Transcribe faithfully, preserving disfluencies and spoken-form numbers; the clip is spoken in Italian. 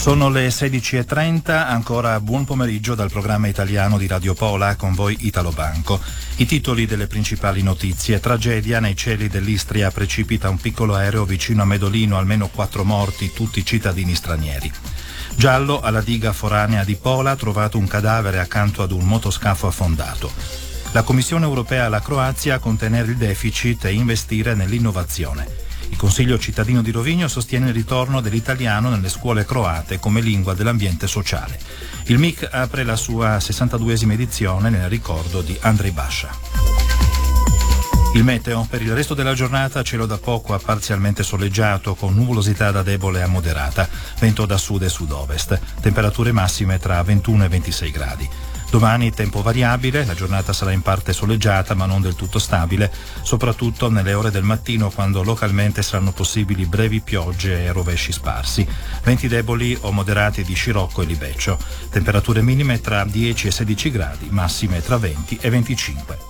Sono le sedici e trenta, ancora buon pomeriggio dal programma italiano di Radio Pola, con voi Italo Banco. I titoli delle principali notizie: tragedia nei cieli dell'Istria, precipita un piccolo aereo vicino a Medolino, almeno quattro morti, tutti cittadini stranieri. Giallo, alla diga foranea di Pola, trovato un cadavere accanto ad un motoscafo affondato. La Commissione europea alla Croazia a contenere il deficit e investire nell'innovazione. Il Consiglio cittadino di Rovigno sostiene il ritorno dell'italiano nelle scuole croate come lingua dell'ambiente sociale. Il M I C apre la sua sessantaduesima edizione nel ricordo di Andrej Basha. Il meteo: per il resto della giornata cielo da poco a parzialmente soleggiato, con nuvolosità da debole a moderata, vento da sud e sud-ovest, temperature massime tra ventuno e ventisei gradi. Domani tempo variabile, la giornata sarà in parte soleggiata ma non del tutto stabile, soprattutto nelle ore del mattino, quando localmente saranno possibili brevi piogge e rovesci sparsi. Venti deboli o moderati di scirocco e libeccio. Temperature minime tra dieci e sedici gradi, massime tra venti e venticinque.